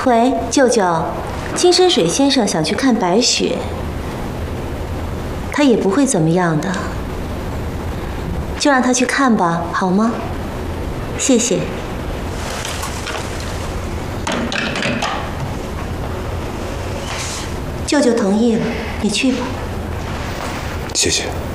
喂，舅舅，金深水先生想去看白雪，他也不会怎么样的，就让他去看吧，好吗？谢谢。舅舅同意了，你去吧。 谢谢。